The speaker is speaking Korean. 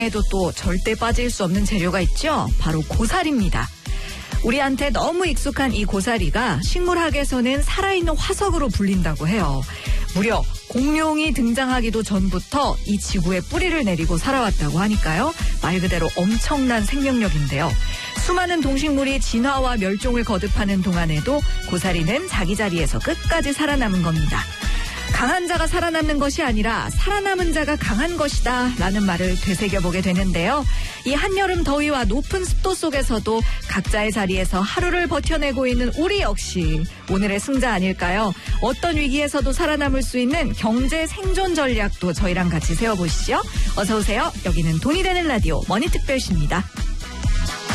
에도 또 절대 빠질 수 없는 재료가 있죠. 바로 고사리입니다. 우리한테 너무 익숙한 이 고사리가 식물학에서는 살아있는 화석으로 불린다고 해요. 무려 공룡이 등장하기도 전부터 이 지구에 뿌리를 내리고 살아왔다고 하니까요. 말 그대로 엄청난 생명력인데요. 수많은 동식물이 진화와 멸종을 거듭하는 동안에도 고사리는 자기 자리에서 끝까지 살아남은 겁니다. 강한 자가 살아남는 것이 아니라 살아남은 자가 강한 것이다 라는 말을 되새겨보게 되는데요. 이 한여름 더위와 높은 습도 속에서도 각자의 자리에서 하루를 버텨내고 있는 우리 역시 오늘의 승자 아닐까요? 어떤 위기에서도 살아남을 수 있는 경제 생존 전략도 저희랑 같이 세워보시죠. 어서 오세요. 여기는 돈이 되는 라디오 머니특별시입니다.